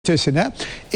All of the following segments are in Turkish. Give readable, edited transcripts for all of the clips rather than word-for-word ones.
Sitesine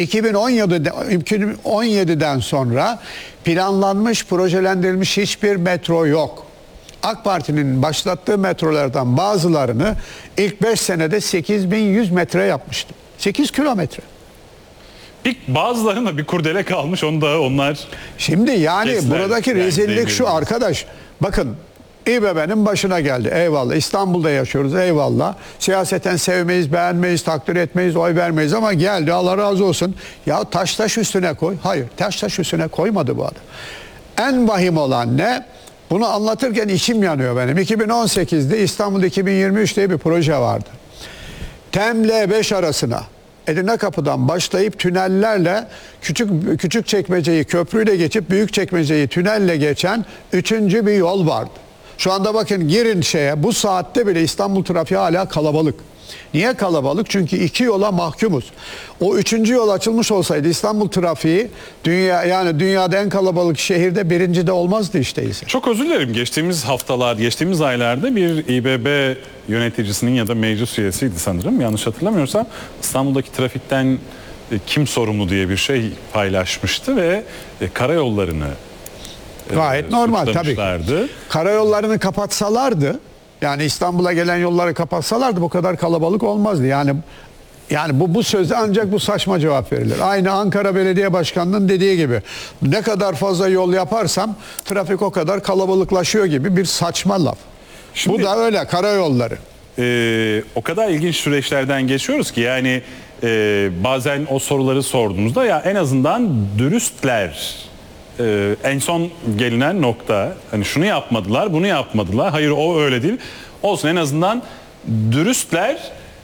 2017'den sonra planlanmış, projelendirilmiş hiçbir metro yok. AK Parti'nin başlattığı metrolardan bazılarını ilk 5 senede 8100 metre yapmıştı. 8 kilometre. Bazılarına bir kurdele kalmış, onu da onlar... Şimdi yani Kesler, buradaki rezillik şu arkadaş. Bakın, İBB'nin başına geldi. Eyvallah. İstanbul'da yaşıyoruz. Eyvallah. Siyaseten sevmeyiz, beğenmeyiz, takdir etmeyiz, oy vermeyiz ama geldi. Allah razı olsun. Ya taş üstüne koy. Hayır. Taş üstüne koymadı bu adam. En vahim olan ne? Bunu anlatırken içim yanıyor benim. 2018'de İstanbul 2023 diye bir proje vardı. TEM'le 5 arasına Edirnekapı'dan başlayıp tünellerle Küçükçekmece'yi köprüyle geçip Büyükçekmece'yi tünelle geçen 3. bir yol vardı. Şu anda bakın girin bu saatte bile İstanbul trafiği hala kalabalık. Niye kalabalık? Çünkü 2 yola mahkumuz. O 3. yol açılmış olsaydı İstanbul trafiği dünyada en kalabalık şehirde birincide olmazdı işte. Çok özür dilerim. Geçtiğimiz aylarda bir İBB yöneticisinin ya da meclis üyesiydi sanırım. Yanlış hatırlamıyorsam İstanbul'daki trafikten kim sorumlu diye bir şey paylaşmıştı ve karayollarını gayet normal tabii. Karayollarını kapatsalardı, yani İstanbul'a gelen yolları kapatsalardı bu kadar kalabalık olmazdı. Yani bu sözde ancak bu saçma cevap verilir. Aynı Ankara Belediye Başkanı'nın dediği gibi ne kadar fazla yol yaparsam trafik o kadar kalabalıklaşıyor gibi bir saçma laf. Şimdi, bu da öyle karayolları. O kadar ilginç süreçlerden geçiyoruz ki yani bazen o soruları sorduğumuzda ya en azından dürüstler. En son gelinen nokta, hani şunu yapmadılar, bunu yapmadılar, hayır o öyle değil, olsun en azından dürüstler,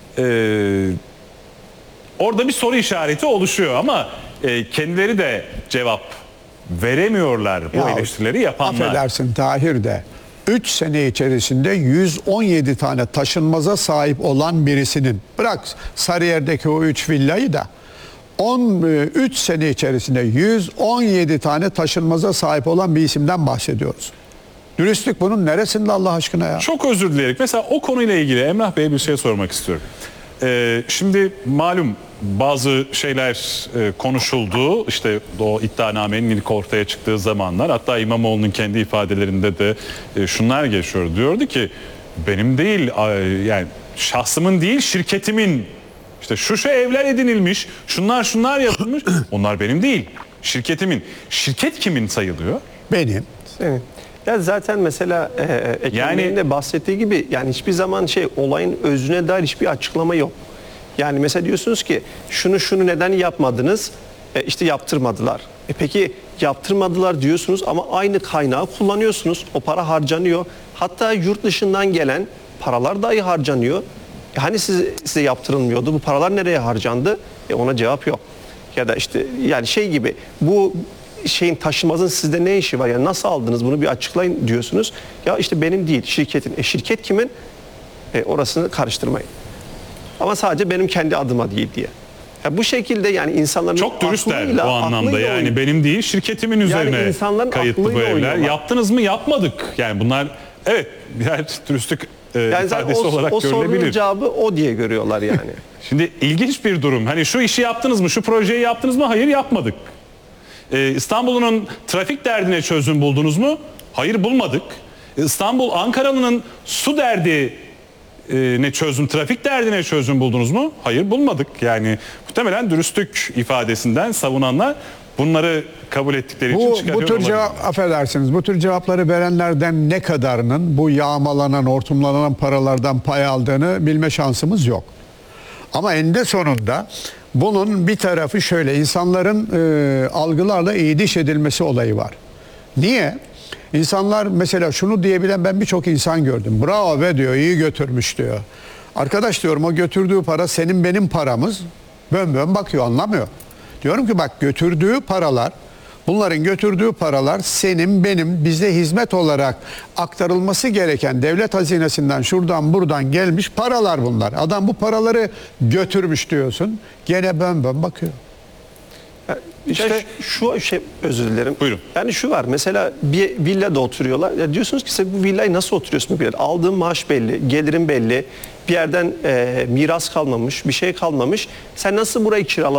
orada bir soru işareti oluşuyor ama kendileri de cevap veremiyorlar bu eleştirileri yapanlar. Affedersin Tahir de 3 sene içerisinde 117 tane taşınmaza sahip olan birisinin, bırak Sarıyer'deki o 3 villayı da, 13 sene içerisinde 117 tane taşınmaza sahip olan bir isimden bahsediyoruz. Dürüstlük bunun neresinde Allah aşkına ya? Çok özür dileyerek. Mesela o konuyla ilgili Emrah Bey'e bir şey sormak istiyorum. Şimdi malum bazı şeyler konuşuldu. İşte o iddianamenin ilk ortaya çıktığı zamanlar. Hatta İmamoğlu'nun kendi ifadelerinde de şunlar geçiyor. Diyordu ki benim değil, yani şahsımın değil şirketimin, İşte şu evler edinilmiş, şunlar yapılmış. Onlar benim değil, şirketimin. Şirket kimin sayılıyor? Benim. Senin. Ya zaten mesela Ekrem Bey'in de bahsettiği gibi yani hiçbir zaman olayın özüne dair hiçbir açıklama yok. Yani mesela diyorsunuz ki şunu neden yapmadınız? İşte yaptırmadılar. Peki yaptırmadılar diyorsunuz ama aynı kaynağı kullanıyorsunuz. O para harcanıyor. Hatta yurt dışından gelen paralar dahi harcanıyor. Hani size yaptırılmıyordu? Bu paralar nereye harcandı? Ona cevap yok. Ya da işte yani gibi bu şeyin taşınmazın sizde ne işi var? Yani nasıl aldınız bunu bir açıklayın diyorsunuz. Ya işte benim değil şirketin. Şirket kimin? Orasını karıştırmayın. Ama sadece benim kendi adıma değil diye. Ya bu şekilde yani insanların çok dürüstler o anlamda yani benim değil şirketimin üzerine kayıtlı bu evler. Yaptınız mı? Yapmadık. Yani bunlar evet birer dürüstlük yani ifadesi olarak görülebilir. O sorunun cevabı o diye görüyorlar yani. Şimdi ilginç bir durum. Hani şu işi yaptınız mı? Şu projeyi yaptınız mı? Hayır yapmadık. İstanbul'un trafik derdine çözüm buldunuz mu? Hayır bulmadık. Ankaralı'nın su derdi trafik derdine çözüm buldunuz mu? Hayır bulmadık. Yani muhtemelen dürüstlük ifadesinden savunanlar bunları kabul ettikleri için çıkarıyor. Bu tür affedersiniz, bu tür cevapları verenlerden ne kadarının bu yağmalanan, hortumlanan paralardan pay aldığını bilme şansımız yok. Ama eninde sonunda bunun bir tarafı şöyle, insanların algılarla iyiliş edilmesi olayı var. Niye? İnsanlar mesela şunu diyebilen ben birçok insan gördüm. Bravo be diyor, iyi götürmüş diyor. Arkadaş diyorum o götürdüğü para senin benim paramız. Bön bakıyor, anlamıyor. Diyorum ki bak bunların götürdüğü paralar senin benim bize hizmet olarak aktarılması gereken devlet hazinesinden şuradan buradan gelmiş paralar bunlar. Adam bu paraları götürmüş diyorsun. Gene bön bakıyor. İşte şu şey, özür dilerim. Buyurun. Yani şu var, mesela bir villada oturuyorlar. Ya diyorsunuz ki sen bu villayı nasıl oturuyorsun bu villada? Aldığın maaş belli, gelirin belli. Bir yerden miras kalmamış, bir şey kalmamış. Sen nasıl burayı kiraladın?